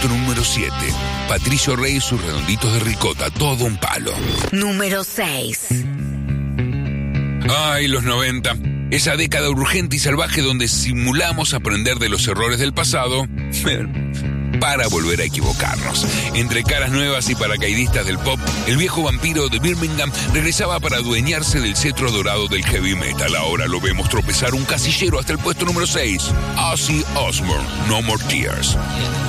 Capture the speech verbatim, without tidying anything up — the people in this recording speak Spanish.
puesto número siete. Patricio Rey y sus redonditos de ricota, todo un palo. Número seis. Ay, los noventa. Esa década urgente y salvaje donde simulamos aprender de los errores del pasado para volver a equivocarnos. Entre caras nuevas y paracaidistas del pop, el viejo vampiro de Birmingham regresaba para adueñarse del cetro dorado del heavy metal. Ahora lo vemos tropezar un casillero hasta el puesto número seis. Ozzy Osbourne, No More Tears.